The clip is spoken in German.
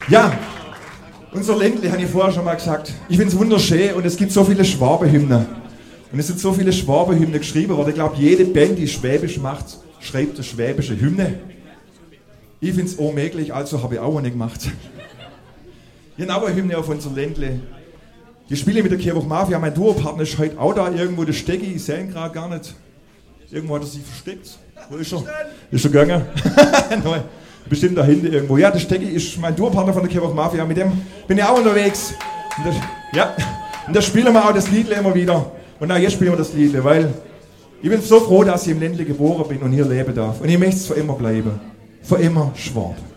Ja, unser Ländle, habe ich vorher schon mal gesagt. Ich finde es wunderschön und es gibt so viele Schwabenhymnen. Und es sind so viele Schwabenhymnen geschrieben worden. Ich glaube, jede Band, die Schwäbisch macht, schreibt eine schwäbische Hymne. Ich finde es unmöglich, also habe ich auch eine gemacht. Ich habe auch eine Hymne auf unser Ländle. Die spiele mit der Kirche Mafia. Mein Duopartner ist heute auch da irgendwo, der Stecki. Ich sehe ihn gerade gar nicht. Irgendwo hat er sich versteckt. Wo ist er? Ist er gegangen? Nein, bestimmt da hinten irgendwo. Ja, der Stecki ist mein Duopartner von der Kirche Mafia. Mit dem bin ich auch unterwegs. Und da spielen wir auch das Lied immer wieder. Und auch jetzt spielen wir das Lied, weil ich bin so froh, dass ich im Ländle geboren bin und hier leben darf. Und ich möchte es für immer bleiben. Für immer Schwab.